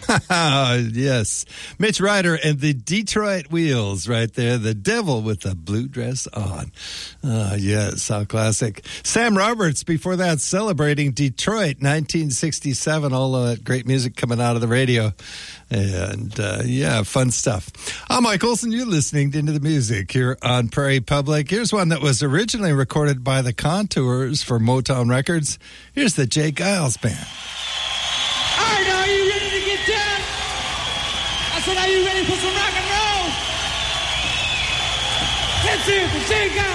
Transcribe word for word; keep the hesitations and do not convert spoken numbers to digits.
Yes. Mitch Ryder and the Detroit Wheels right there. The devil with the blue dress on. Uh, yes, how classic. Sam Roberts before that, celebrating Detroit, nineteen sixty-seven. All of that great music coming out of the radio. And, uh, yeah, fun stuff. I'm Mike Olson. You're listening to Into the Music here on Prairie Public. Here's one that was originally recorded by the Contours for Motown Records. Here's the Jay Giles Band. All right, now, are you ready to get down? I said, are you ready for some rock and roll? Let's hear it for Jay Giles.